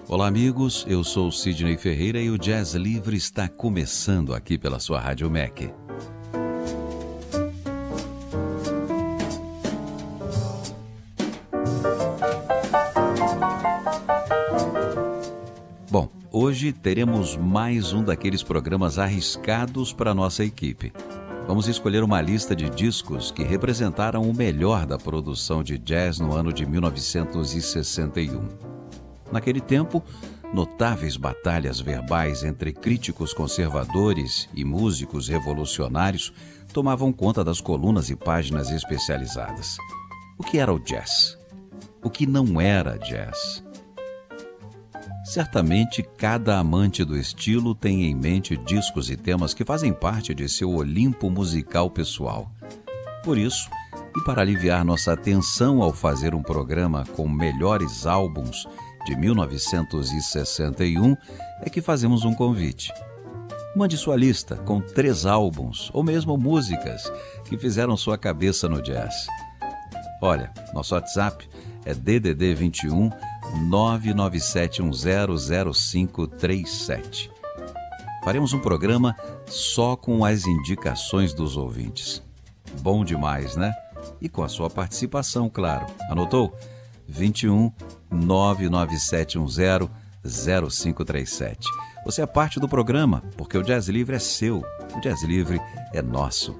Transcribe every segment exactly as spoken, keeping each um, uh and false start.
Olá, amigos, eu sou Sidney Ferreira e o Jazz Livre está começando aqui pela sua Rádio M E C. Bom, hoje teremos mais um daqueles programas arriscados para a nossa equipe. Vamos escolher uma lista de discos que representaram o melhor da produção de jazz no ano de mil novecentos e sessenta e um. Naquele tempo, notáveis batalhas verbais entre críticos conservadores e músicos revolucionários tomavam conta das colunas e páginas especializadas. O que era o jazz? O que não era jazz? Certamente, cada amante do estilo tem em mente discos e temas que fazem parte de seu Olimpo musical pessoal. Por isso, e para aliviar nossa atenção ao fazer um programa com melhores álbuns de mil novecentos e sessenta e um, é que fazemos um convite. Mande sua lista com três álbuns ou mesmo músicas que fizeram sua cabeça no jazz. Olha, nosso WhatsApp é D D D vinte e um, nove nove sete um zero zero cinco três sete. Faremos um programa só com as indicações dos ouvintes. Bom demais, né? E com a sua participação, claro. Anotou? vinte e um, nove nove sete um zero zero cinco três sete. Você é parte do programa, porque o Jazz Livre é seu, o Jazz Livre é nosso.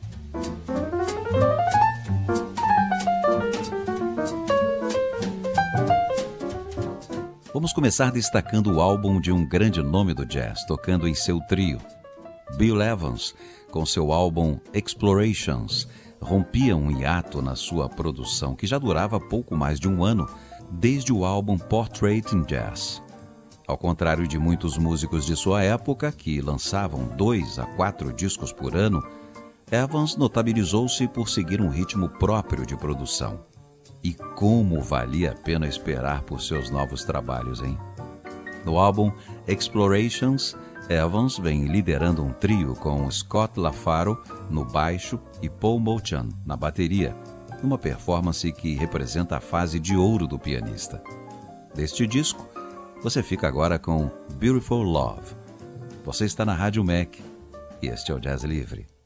Vamos começar destacando o álbum de um grande nome do jazz, tocando em seu trio. Bill Evans, com seu álbum Explorations, rompia um hiato na sua produção, que já durava pouco mais de um ano, desde o álbum Portrait in Jazz. Ao contrário de muitos músicos de sua época, que lançavam dois a quatro discos por ano, Evans notabilizou-se por seguir um ritmo próprio de produção. E como valia a pena esperar por seus novos trabalhos, hein? No álbum Explorations, Evans vem liderando um trio com Scott LaFaro no baixo e Paul Motian na bateria, numa performance que representa a fase de ouro do pianista. Deste disco, você fica agora com Beautiful Love. Você está na Rádio M E C e este é o Jazz Livre.